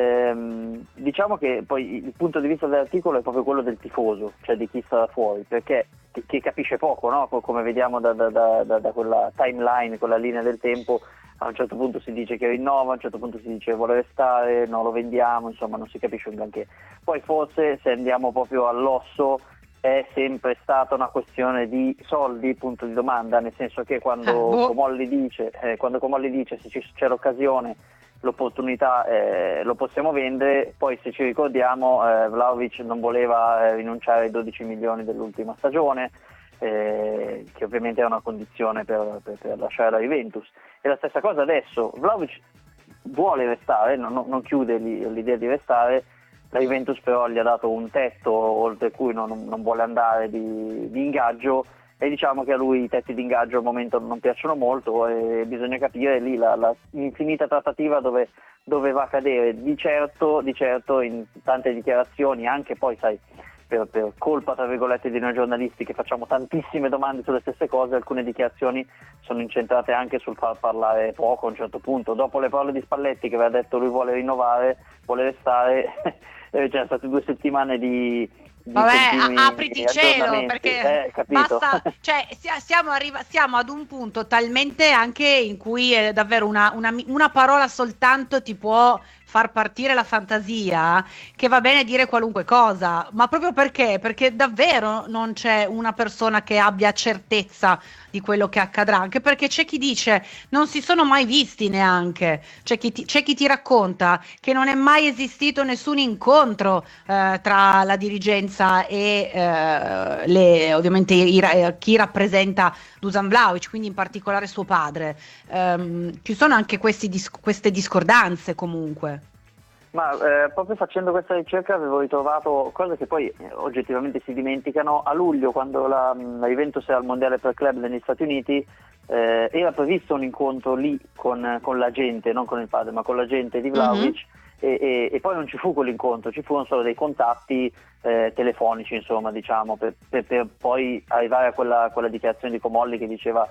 Diciamo che poi il punto di vista dell'articolo è proprio quello del tifoso, cioè di chi sta fuori, perché che capisce poco, no? Come vediamo da quella timeline, quella linea del tempo. A un certo punto si dice che rinnova, a un certo punto si dice che vuole restare, no, lo vendiamo, insomma non si capisce un granché. Poi forse se andiamo proprio all'osso è sempre stata una questione di soldi, punto di domanda, nel senso che quando Comolli dice se c'è l'occasione, l'opportunità lo possiamo vendere, poi se ci ricordiamo Vlahovic non voleva rinunciare ai 12 milioni dell'ultima stagione, che ovviamente è una condizione per lasciare la Juventus. E la stessa cosa adesso, Vlahovic vuole restare, non chiude l'idea di restare, la Juventus però gli ha dato un tetto oltre cui non vuole andare di ingaggio, e diciamo che a lui i tetti di ingaggio al momento non piacciono molto e bisogna capire lì la infinita trattativa dove va a cadere. Di certo in tante dichiarazioni, anche poi sai per colpa tra virgolette di noi giornalisti che facciamo tantissime domande sulle stesse cose, alcune dichiarazioni sono incentrate anche sul far parlare poco a un certo punto. Dopo le parole di Spalletti che aveva detto lui vuole rinnovare, vuole restare, c'erano state 2 settimane di Vabbè, apriti il cielo, perché capito? basta, cioè siamo ad un punto talmente anche in cui davvero una parola soltanto ti può far partire la fantasia, che va bene dire qualunque cosa, ma proprio perché davvero non c'è una persona che abbia certezza di quello che accadrà, anche perché c'è chi dice non si sono mai visti neanche, c'è chi ti racconta che non è mai esistito nessun incontro tra la dirigenza e ovviamente chi rappresenta Dusan Vlahovic, quindi in particolare suo padre. Ci sono anche queste discordanze comunque. Ma proprio facendo questa ricerca avevo ritrovato cose che poi oggettivamente si dimenticano. A luglio, quando la Juventus era al mondiale per club negli Stati Uniti, era previsto un incontro lì con la gente, non con il padre, ma con la gente di Vlahovic, e poi non ci fu quell'incontro, ci furono solo dei contatti telefonici, insomma, diciamo, per poi arrivare a quella dichiarazione di Comolli che diceva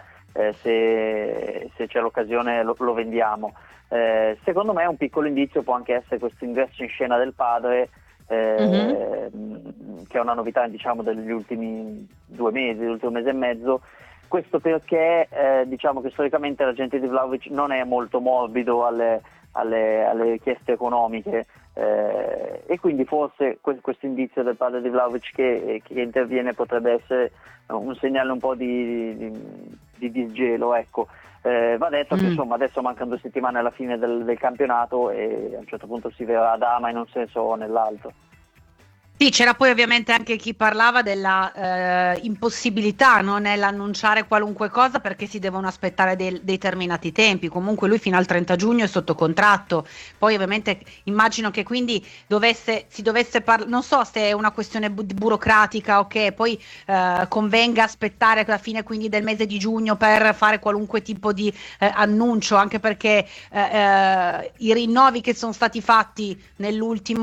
se c'è l'occasione lo vendiamo. Secondo me un piccolo indizio può anche essere questo ingresso in scena del padre, che è una novità, diciamo, degli ultimi 2 mesi, dell'ultimo mese e mezzo. Questo perché diciamo che storicamente l'agente di Vlahovic non è molto morbido alle richieste economiche, e quindi forse questo indizio del padre di Vlahovic che interviene potrebbe essere un segnale un po' di disgelo, ecco. Va detto che insomma adesso mancano 2 settimane alla fine del campionato e a un certo punto si verrà a dama in un senso o nell'altro. Sì, c'era poi ovviamente anche chi parlava della impossibilità, no, nell'annunciare qualunque cosa perché si devono aspettare dei determinati tempi. Comunque lui fino al 30 giugno è sotto contratto, poi ovviamente immagino che quindi si dovesse parlare, non so se è una questione burocratica o che poi convenga aspettare la fine quindi del mese di giugno per fare qualunque tipo di annuncio, anche perché i rinnovi che sono stati fatti negli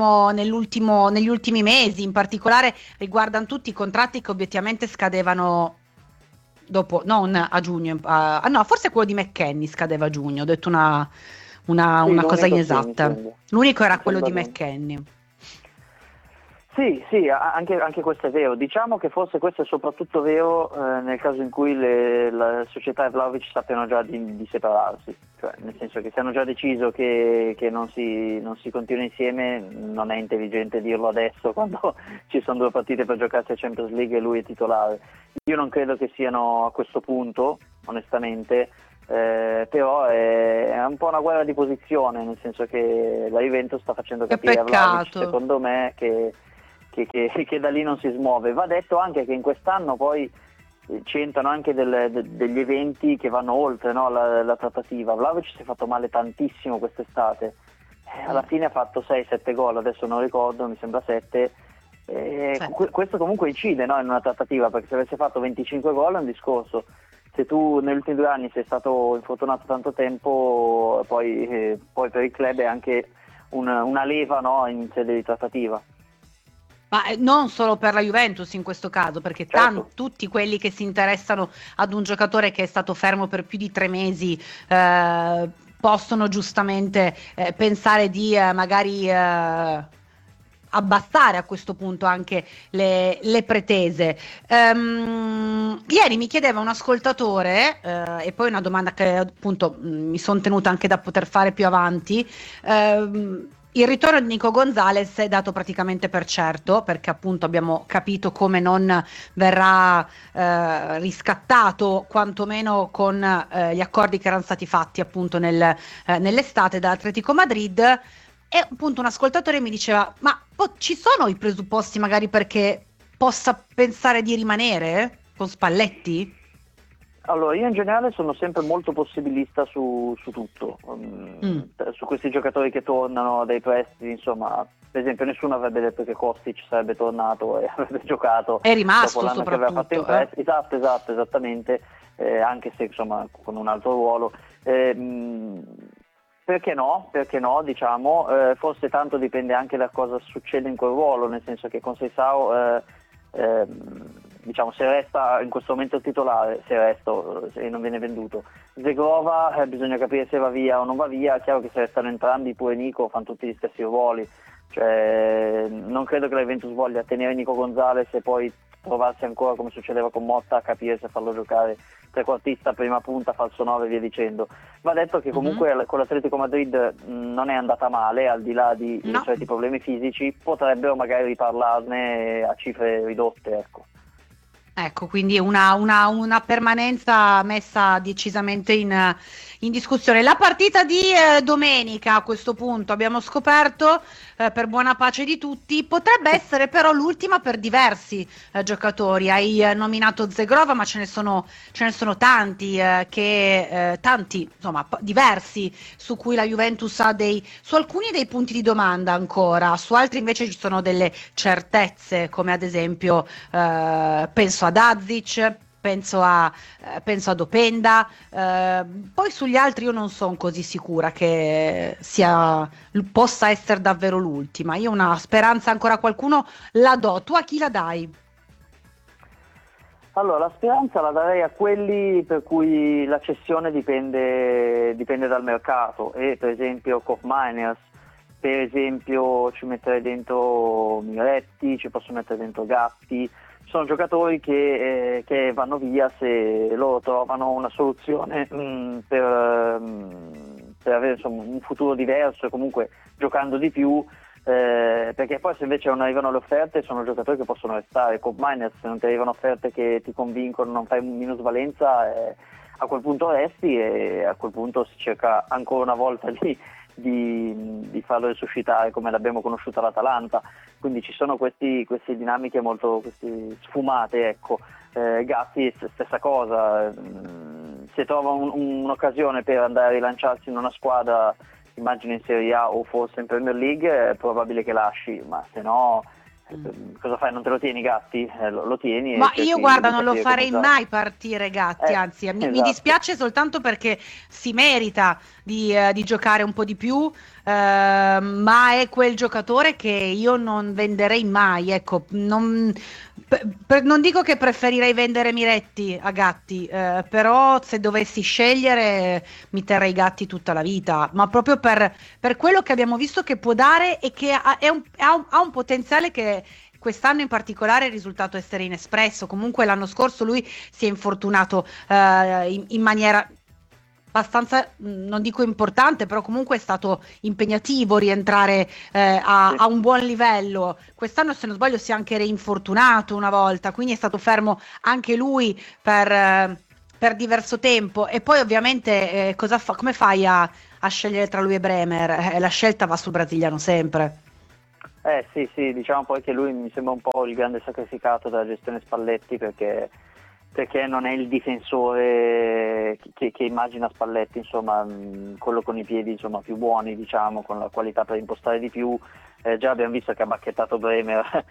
ultimi mesi in particolare riguardano tutti i contratti che obiettivamente scadevano dopo, non a giugno, no, forse quello di McKennie scadeva a giugno, ho detto una cosa inesatta. L'unico era quello di McKennie. Sì, anche questo è vero. Diciamo che forse questo è soprattutto vero nel caso in cui la società e Vlahovic sappiano già di separarsi, cioè nel senso che se hanno già deciso che non si continua insieme, non è intelligente dirlo adesso quando ci sono 2 partite per giocarsi a Champions League e lui è titolare. Io non credo che siano a questo punto, onestamente, però è un po' una guerra di posizione, nel senso che la Juventus sta facendo capire a Vlahovic, secondo me, che da lì non si smuove. Va detto anche che in quest'anno poi c'entrano anche degli eventi che vanno oltre, no, la trattativa. Vlahovic si è fatto male tantissimo quest'estate, alla fine ha fatto 6-7 gol, adesso non ricordo, mi sembra 7. Questo comunque incide, no, in una trattativa, perché se avesse fatto 25 gol è un discorso. Se tu negli ultimi 2 anni sei stato infortunato tanto tempo, poi per il club è anche una leva, no, in sede di trattativa. Ma non solo per la Juventus in questo caso, perché tutti quelli che si interessano ad un giocatore che è stato fermo per più di 3 mesi possono giustamente pensare di magari abbassare a questo punto anche le pretese. Ieri mi chiedeva un ascoltatore, e poi una domanda che appunto mi sono tenuta anche da poter fare più avanti. Il ritorno di Nico Gonzalez è dato praticamente per certo, perché appunto abbiamo capito come non verrà riscattato, quantomeno con gli accordi che erano stati fatti appunto nell'estate dall'Atletico Madrid. E appunto un ascoltatore mi diceva: ma ci sono i presupposti magari perché possa pensare di rimanere con Spalletti? Allora, io in generale sono sempre molto possibilista su tutto, su questi giocatori che tornano dai prestiti, insomma, per esempio nessuno avrebbe detto che Kostic sarebbe tornato e avrebbe giocato, è rimasto dopo l'anno che aveva fatto in prestiti. Esatto, esattamente, anche se insomma con un altro ruolo. Perché no, diciamo, forse tanto dipende anche da cosa succede in quel ruolo, nel senso che con Seisao diciamo, se resta in questo momento titolare, se non viene venduto. Zegrova bisogna capire se va via o non va via. È chiaro che se restano entrambi, pure Nico, fanno tutti gli stessi ruoli, cioè non credo che la Juventus voglia tenere Nico Gonzalez e poi trovarsi ancora, come succedeva con Motta, a capire se farlo giocare trequartista, prima punta, falso 9 e via dicendo. Va detto che comunque con l'Atletico Madrid non è andata male, al di là di certi problemi fisici, potrebbero magari riparlarne a cifre ridotte, Ecco, quindi una permanenza messa decisamente in discussione. La partita di domenica, a questo punto abbiamo scoperto, per buona pace di tutti, potrebbe essere però l'ultima per diversi giocatori. Hai nominato Zegrova, ma ce ne sono tanti, tanti, insomma, diversi, su cui la Juventus ha su alcuni dei punti di domanda ancora, su altri invece ci sono delle certezze, come ad esempio penso ad Azic, penso ad Openda, poi sugli altri io non sono così sicura che possa essere davvero l'ultima. Io una speranza ancora a qualcuno la do. Tu a chi la dai? Allora, la speranza la darei a quelli per cui la cessione dipende dal mercato, e per esempio Koopmeiners, per esempio ci metterei dentro Miretti, ci posso mettere dentro Gatti. Sono giocatori che vanno via se loro trovano una soluzione per avere, insomma, un futuro diverso e comunque giocando di più, perché poi se invece non arrivano le offerte sono giocatori che possono restare. Koopmeiners, se non ti arrivano offerte che ti convincono, non fai minusvalenza, a quel punto resti, e a quel punto si cerca ancora una volta di farlo resuscitare come l'abbiamo conosciuta l'Atalanta. Quindi ci sono queste dinamiche molto sfumate, ecco. Gatti stessa cosa, se trova un'occasione per andare a rilanciarsi in una squadra, immagino in Serie A o forse in Premier League, è probabile che lasci, ma se no cosa fai? Non te lo tieni Gatti? Lo tieni. Ma io guarda, non lo farei mai partire Gatti, anzi mi dispiace soltanto perché si merita di giocare un po' di più, ma è quel giocatore che io non venderei mai, ecco. Non dico che preferirei vendere Miretti a Gatti, però se dovessi scegliere mi terrei Gatti tutta la vita, ma proprio per quello che abbiamo visto che può dare e che ha un potenziale che che quest'anno in particolare è risultato essere inespresso. Comunque l'anno scorso lui si è infortunato in maniera abbastanza, non dico importante, però comunque è stato impegnativo rientrare a un buon livello. Quest'anno, se non sbaglio, si è anche reinfortunato una volta, quindi è stato fermo anche lui per diverso tempo. E poi ovviamente come fai a scegliere tra lui e Bremer? La scelta va sul brasiliano sempre. Sì, diciamo poi che lui mi sembra un po' il grande sacrificato della gestione Spalletti, perché non è il difensore che immagina Spalletti, insomma, quello con i piedi, insomma, più buoni, diciamo, con la qualità per impostare di più. Già abbiamo visto che ha bacchettato Bremer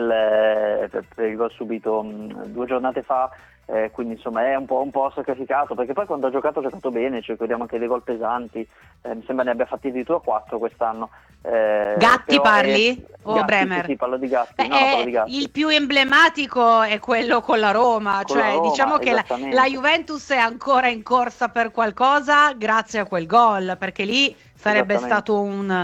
per il gol subito 2 giornate fa, quindi insomma è un po' sacrificato, perché poi quando ha giocato bene, ci ricordiamo anche dei gol pesanti, mi sembra ne abbia fatti addirittura 4 quest'anno. Gatti parli? O Bremer? Sì, parlo di Gatti. Parlo di Gatti. Il più emblematico è quello con la Roma, diciamo che la Juventus è ancora in corsa per qualcosa grazie a quel gol, perché lì sarebbe stato un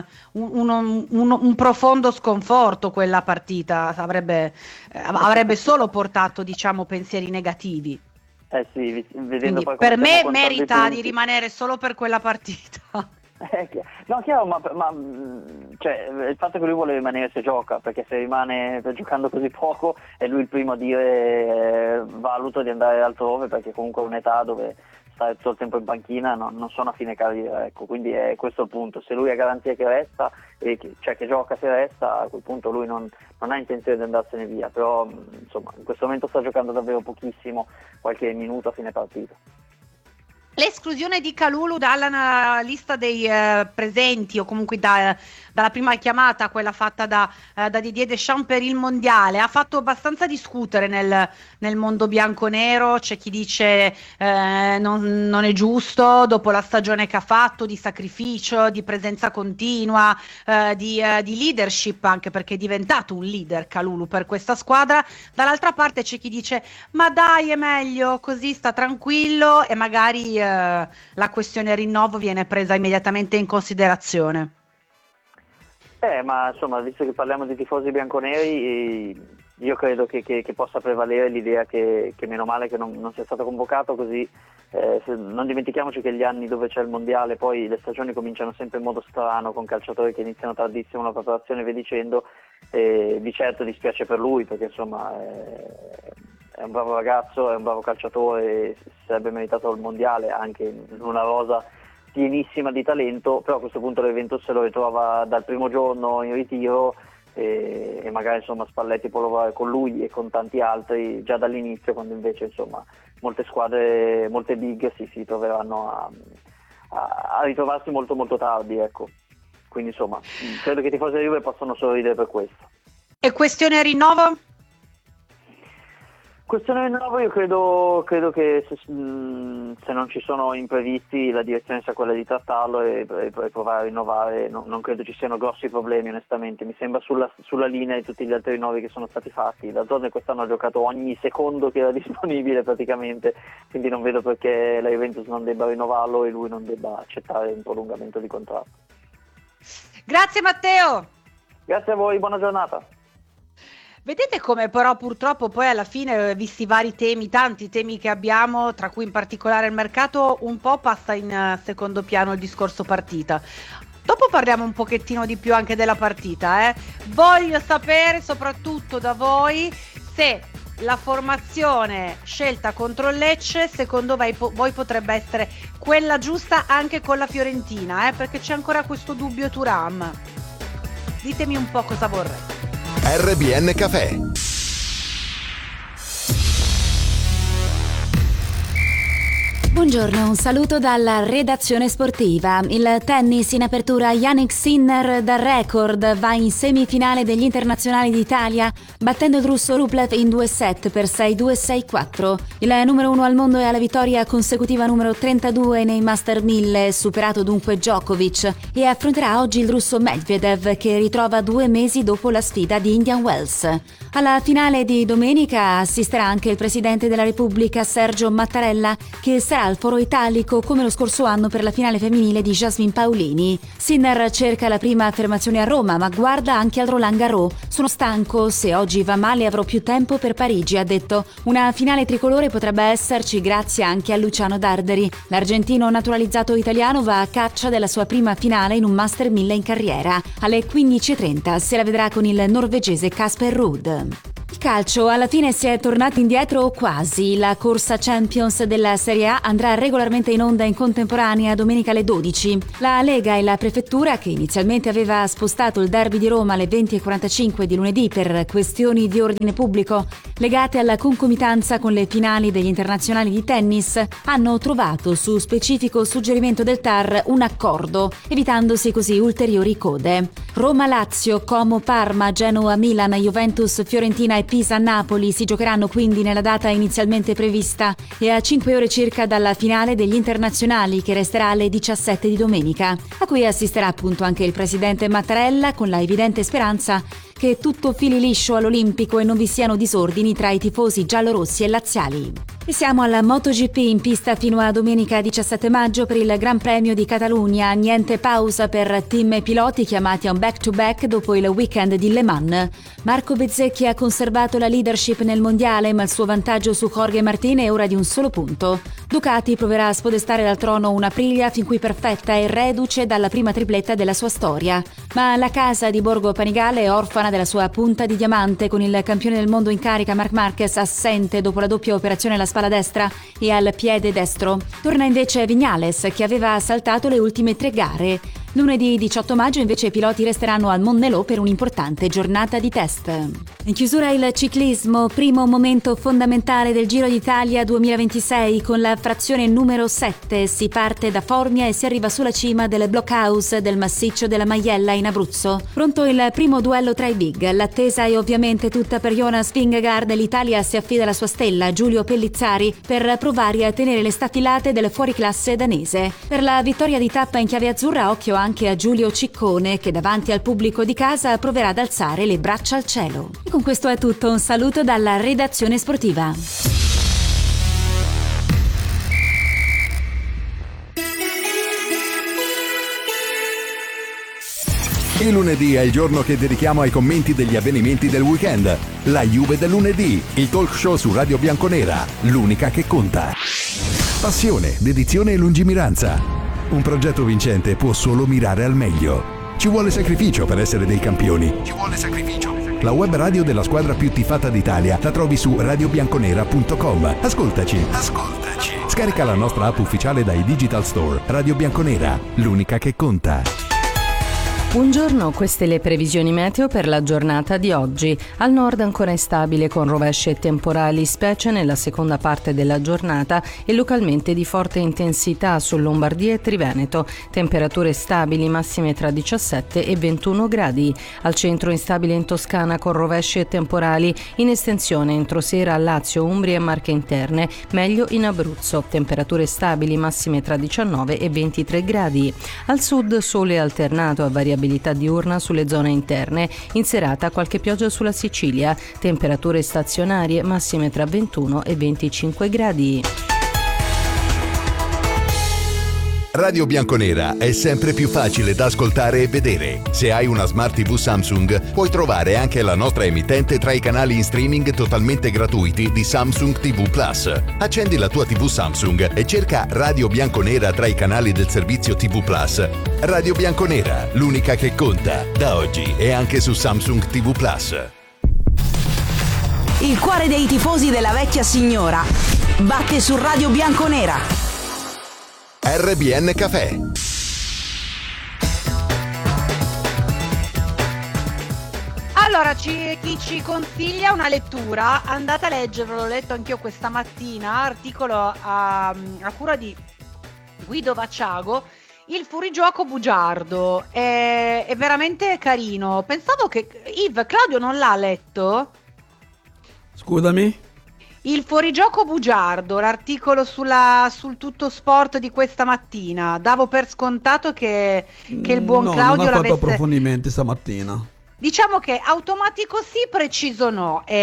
profondo sconforto quella partita, avrebbe solo portato, diciamo, pensieri negativi. Sì, vedendo quindi poi per me merita di rimanere solo per quella partita. No, chiaro, ma cioè, il fatto che lui vuole rimanere se gioca, perché se rimane giocando così poco è lui il primo a dire valuto di andare altrove, perché comunque è un'età dove stare tutto il tempo in panchina non sono a fine carriera, ecco, quindi è questo il punto. Se lui ha garanzia che resta, cioè che gioca se resta, a quel punto lui non ha intenzione di andarsene via, però insomma in questo momento sta giocando davvero pochissimo, qualche minuto a fine partita. L'esclusione di Kalulu dalla lista dei presenti, o comunque dalla prima chiamata, quella fatta da Didier Deschamps per il mondiale, ha fatto abbastanza discutere nel mondo bianconero. C'è chi dice non è giusto dopo la stagione che ha fatto, di sacrificio, di presenza continua, di leadership, anche perché è diventato un leader Kalulu per questa squadra. Dall'altra parte c'è chi dice ma dai, è meglio così, sta tranquillo, e magari la questione rinnovo viene presa immediatamente in considerazione. Ma insomma, visto che parliamo di tifosi bianconeri, io credo che possa prevalere l'idea che meno male che non sia stato convocato, così non dimentichiamoci che gli anni dove c'è il mondiale, poi le stagioni cominciano sempre in modo strano, con calciatori che iniziano tardissimo la preparazione e via dicendo, di certo dispiace per lui, perché insomma è un bravo ragazzo, è un bravo calciatore, sarebbe meritato il mondiale anche in una rosa pienissima di talento, però a questo punto l'evento se lo ritrova dal primo giorno in ritiro, e magari insomma Spalletti può lavorare con lui e con tanti altri già dall'inizio, quando invece insomma molte squadre, molte big si troveranno a ritrovarsi molto molto tardi, ecco. Quindi insomma credo che i tifosi di Juve possano sorridere per questo. E questione rinnovo? Questione rinnovo, io credo che se non ci sono imprevisti la direzione sia quella di trattarlo e provare a rinnovare. Non credo ci siano grossi problemi, onestamente. Mi sembra sulla linea di tutti gli altri rinnovi che sono stati fatti. La Zone quest'anno ha giocato ogni secondo che era disponibile praticamente, quindi non vedo perché la Juventus non debba rinnovarlo e lui non debba accettare un prolungamento di contratto. Grazie Matteo! Grazie a voi, buona giornata! Vedete come però purtroppo poi alla fine, visti i vari temi, tanti temi che abbiamo, tra cui in particolare il mercato, un po' passa in secondo piano il discorso partita. Dopo parliamo un pochettino di più anche della partita. Voglio sapere soprattutto da voi se la formazione scelta contro il Lecce secondo voi potrebbe essere quella giusta anche con la Fiorentina, perché c'è ancora questo dubbio Thuram. Ditemi un po' cosa vorrei. RBN Café. Buongiorno, un saluto dalla redazione sportiva. Il tennis in apertura, Jannik Sinner dal record va in semifinale degli internazionali d'Italia battendo il russo Rublev in 2 set per 6-2 6-4. Il numero 1 al mondo è alla vittoria consecutiva numero 32 nei Master 1000, superato dunque Djokovic, e affronterà oggi il russo Medvedev, che ritrova 2 mesi dopo la sfida di Indian Wells. Alla finale di domenica assisterà anche il presidente della Repubblica Sergio Mattarella, che sarà al foro italico come lo scorso anno per la finale femminile di Jasmine Paolini. Sinner cerca la prima affermazione a Roma, ma guarda anche al Roland Garros. Sono stanco, se oggi va male avrò più tempo per Parigi, ha detto. Una finale tricolore potrebbe esserci grazie anche a Luciano Darderi. L'argentino naturalizzato italiano va a caccia della sua prima finale in un Master 1000 in carriera. Alle 15:30 se la vedrà con il norvegese Casper Ruud. Il calcio, alla fine si è tornati indietro o quasi. La corsa Champions della Serie A andrà regolarmente in onda in contemporanea domenica alle 12. La Lega e la Prefettura, che inizialmente aveva spostato il derby di Roma alle 20:45 di lunedì per questioni di ordine pubblico legate alla concomitanza con le finali degli internazionali di tennis, hanno trovato su specifico suggerimento del TAR un accordo, evitandosi così ulteriori code. Roma-Lazio, Como-Parma, Genoa-Milan, Juventus-Fiorentina e Pisa-Napoli si giocheranno quindi nella data inizialmente prevista e a 5 ore circa dalla finale degli internazionali, che resterà alle 17 di domenica, a cui assisterà appunto anche il presidente Mattarella, con la evidente speranza che tutto fili liscio all'Olimpico e non vi siano disordini tra i tifosi giallorossi e laziali. E siamo alla MotoGP, in pista fino a domenica 17 maggio per il Gran Premio di Catalunya. Niente pausa per team e piloti chiamati a un back-to-back dopo il weekend di Le Mans. Marco Bezzecchi ha conservato la leadership nel mondiale, ma il suo vantaggio su Jorge Martin è ora di un solo punto. Ducati proverà a spodestare dal trono una Aprilia fin qui perfetta e reduce dalla prima tripletta della sua storia. Ma la casa di Borgo Panigale è orfana della sua punta di diamante, con il campione del mondo in carica Marc Marquez assente dopo la doppia operazione alla spalla destra e al piede destro. Torna invece Viñales, che aveva saltato le ultime 3 gare. Lunedì 18 maggio invece i piloti resteranno al Mondelò per un'importante giornata di test. In chiusura il ciclismo, primo momento fondamentale del Giro d'Italia 2026 con la frazione numero 7. Si parte da Formia e si arriva sulla cima del blockhouse del massiccio della Maiella in Abruzzo. Pronto il primo duello tra i big. L'attesa è ovviamente tutta per Jonas Vingegaard. L'Italia si affida alla sua stella Giulio Pellizzari per provare a tenere le staffilate del fuoriclasse danese. Per la vittoria di tappa in chiave azzurra, occhio anche a Giulio Ciccone, che davanti al pubblico di casa proverà ad alzare le braccia al cielo. E con questo è tutto, un saluto dalla redazione sportiva. Il lunedì è il giorno che dedichiamo ai commenti degli avvenimenti del weekend. La Juve del lunedì, il talk show su Radio Bianconera, l'unica che conta. Passione, dedizione e lungimiranza. Un progetto vincente può solo mirare al meglio. Ci vuole sacrificio per essere dei campioni. Ci vuole sacrificio. La web radio della squadra più tifata d'Italia la trovi su radiobianconera.com. Ascoltaci. Scarica la nostra app ufficiale dai Digital Store. Radio Bianconera, l'unica che conta. Buongiorno, queste le previsioni meteo per la giornata di oggi. Al nord ancora instabile con rovesci e temporali, specie nella seconda parte della giornata, e localmente di forte intensità su Lombardia e Triveneto. Temperature stabili, massime tra 17 e 21 gradi. Al centro instabile in Toscana con rovesci e temporali, in estensione entro sera a Lazio, Umbria e Marche Interne, meglio in Abruzzo. Temperature stabili, massime tra 19 e 23 gradi. Al sud sole alternato a variabilità diurna sulle zone interne, in serata qualche pioggia sulla Sicilia, temperature stazionarie massime tra 21 e 25 gradi. Radio Bianconera è sempre più facile da ascoltare e vedere. Se hai una Smart TV Samsung, puoi trovare anche la nostra emittente tra i canali in streaming totalmente gratuiti di Samsung TV Plus. Accendi la tua TV Samsung e cerca Radio Bianconera tra i canali del servizio TV Plus. Radio Bianconera, l'unica che conta. Da oggi è anche su Samsung TV Plus. Il cuore dei tifosi della vecchia signora batte su Radio Bianconera. RBN Café. Allora, chi ci consiglia una lettura, andate a leggerlo, l'ho letto anch'io questa mattina, articolo a cura di Guido Vacciago, Il fuorigioco bugiardo. È veramente carino. Pensavo che Claudio non l'ha letto? Scusami? Il fuorigioco bugiardo, l'articolo sul tutto sport di questa mattina. Davo per scontato che il buon Claudio non ha fatto l'avesse... approfondimenti stamattina. Diciamo che automatico sì, preciso no, è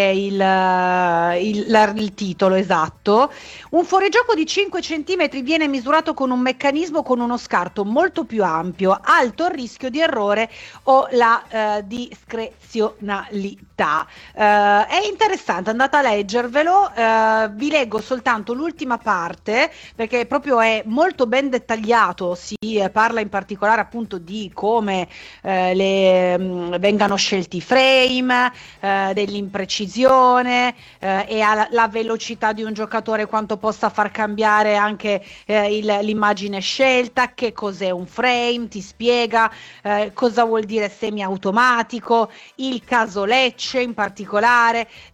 il titolo esatto. Un fuorigioco di 5 cm viene misurato con un meccanismo con uno scarto molto più ampio, alto il rischio di errore o la discrezionalità. È interessante, andate a leggervelo, vi leggo soltanto l'ultima parte perché proprio è molto ben dettagliato, si parla in particolare appunto di come vengano scelti i frame, dell'imprecisione e la velocità di un giocatore, quanto possa far cambiare anche l'immagine scelta, che cos'è un frame, ti spiega cosa vuol dire semiautomatico, il caso Lecce in particolare,